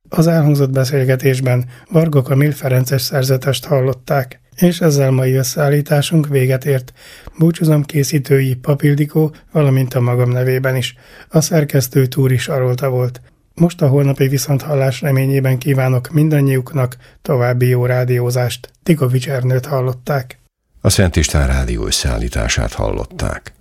Az elhangzott beszélgetésben Varga Kamil ferences szerzetest hallották, és ezzel mai összeállításunk véget ért. Búcsúzom készítői Pap Ildikó, valamint a magam nevében is. A szerkesztő Túri Sarolta volt. Most a holnapi viszonthallás reményében kívánok mindannyiuknak további jó rádiózást. Tikovics Ernőt hallották. A Szent István Rádió összeállítását hallották.